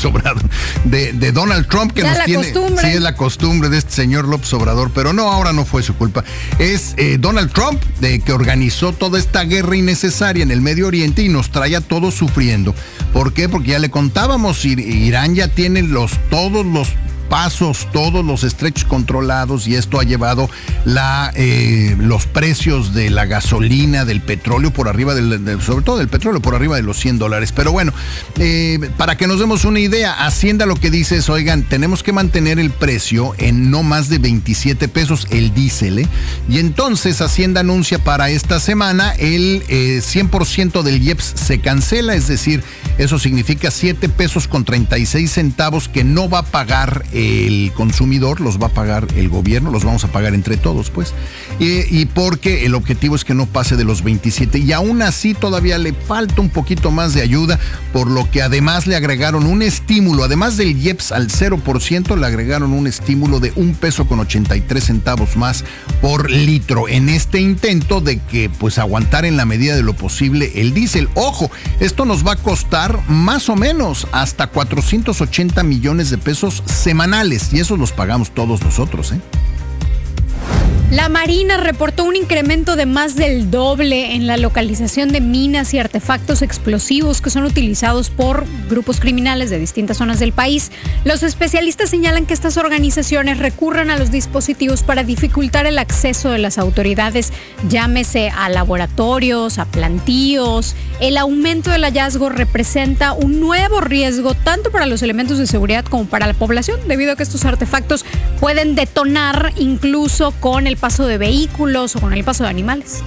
López Obrador, de Donald Trump, que ya nos tiene. Costumbre. Sí, es la costumbre de este señor López Obrador, pero no, ahora no fue su culpa. Es Donald Trump que organizó toda esta guerra innecesaria en el Medio Oriente y nos trae a todos sufriendo. ¿Por qué? Porque ya le contábamos, Irán ya tiene todos los pasos, todos los estrechos controlados, y esto ha llevado los precios de la gasolina, del petróleo por arriba, sobre todo del petróleo por arriba de los $100. Pero bueno, para que nos demos una idea, Hacienda lo que dice es, oigan, tenemos que mantener el precio en no más de 27 pesos el diésel, y entonces Hacienda anuncia para esta semana el 100% del IEPS se cancela, es decir, eso significa 7 pesos con 36 centavos que no va a pagar el consumidor, los va a pagar el gobierno, los vamos a pagar entre todos, pues. Y porque el objetivo es que no pase de los 27, y aún así todavía le falta un poquito más de ayuda, por lo que además le agregaron un estímulo, además del IEPS al 0%, le agregaron un estímulo de 1 peso con 83 centavos más por litro, en este intento de que pues aguantar en la medida de lo posible el diésel. Ojo, esto nos va a costar más o menos hasta 480 millones de pesos semanales, y eso los pagamos todos nosotros, La Marina reportó un incremento de más del doble en la localización de minas y artefactos explosivos que son utilizados por grupos criminales de distintas zonas del país. Los especialistas señalan que estas organizaciones recurren a los dispositivos para dificultar el acceso de las autoridades, llámese a laboratorios, a plantíos. El aumento del hallazgo representa un nuevo riesgo tanto para los elementos de seguridad como para la población, debido a que estos artefactos pueden detonar incluso con el paso de vehículos o con el paso de animales.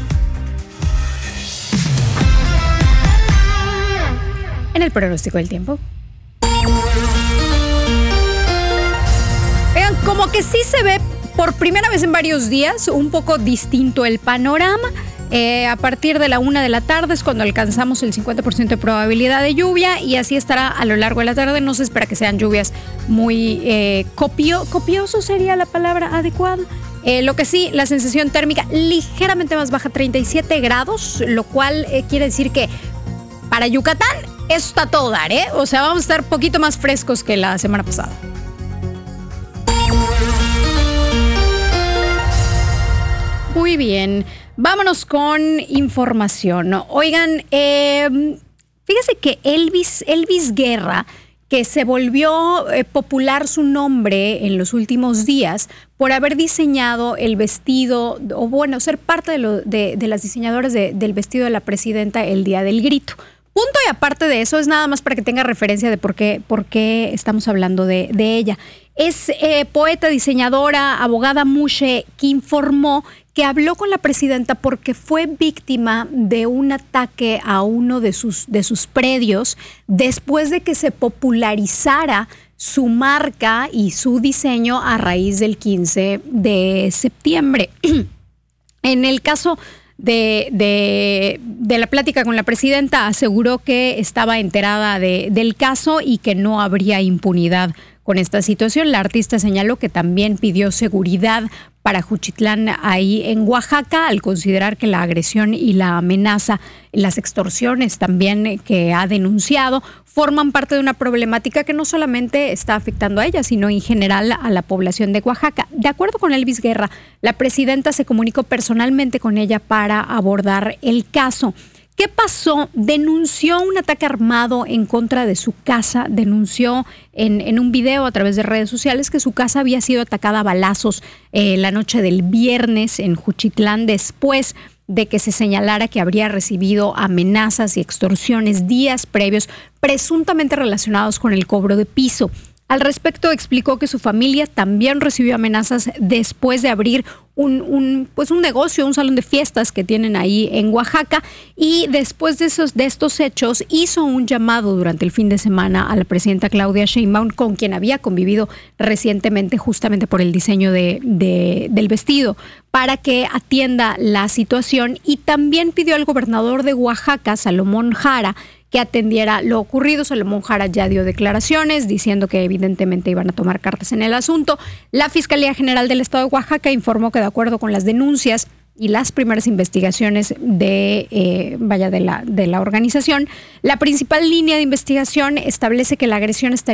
En el pronóstico del tiempo. Vean, como que sí se ve por primera vez en varios días un poco distinto el panorama. A partir de la 1 de la tarde es cuando alcanzamos el 50% de probabilidad de lluvia, y así estará a lo largo de la tarde. No se espera que sean lluvias muy copioso sería la palabra adecuada. Lo que sí, la sensación térmica ligeramente más baja, 37 grados, lo cual quiere decir que para Yucatán eso está a todo dar, O sea, vamos a estar poquito más frescos que la semana pasada. Muy bien, vámonos con información. Oigan, fíjese que Elvis Guerra, que se volvió popular su nombre en los últimos días por haber diseñado el vestido, o bueno, ser parte de las diseñadoras del vestido de la presidenta el día del grito. Punto y aparte de eso, es nada más para que tenga referencia de por qué estamos hablando de ella. Es poeta, diseñadora, abogada Mushe, que informó que habló con la presidenta porque fue víctima de un ataque a uno de sus predios después de que se popularizara su marca y su diseño a raíz del 15 de septiembre. En el caso de la plática con la presidenta, aseguró que estaba enterada del caso y que no habría impunidad con esta situación. La artista señaló que también pidió seguridad para Juchitlán, ahí en Oaxaca, al considerar que la agresión y la amenaza, las extorsiones también que ha denunciado, forman parte de una problemática que no solamente está afectando a ella, sino en general a la población de Oaxaca. De acuerdo con Elvis Guerra, la presidenta se comunicó personalmente con ella para abordar el caso. ¿Qué pasó? Denunció un ataque armado en contra de su casa, denunció en un video a través de redes sociales que su casa había sido atacada a balazos la noche del viernes en Juchitlán, después de que se señalara que habría recibido amenazas y extorsiones días previos, presuntamente relacionados con el cobro de piso. Al respecto, explicó que su familia también recibió amenazas después de abrir un negocio, un salón de fiestas que tienen ahí en Oaxaca, y después de estos hechos hizo un llamado durante el fin de semana a la presidenta Claudia Sheinbaum, con quien había convivido recientemente justamente por el diseño del vestido, para que atienda la situación, y también pidió al gobernador de Oaxaca, Salomón Jara, que atendiera lo ocurrido. Salomón Jara ya dio declaraciones diciendo que evidentemente iban a tomar cartas en el asunto. La Fiscalía General del Estado de Oaxaca informó que de acuerdo con las denuncias y las primeras investigaciones de la organización, la principal línea de investigación establece que la agresión estaría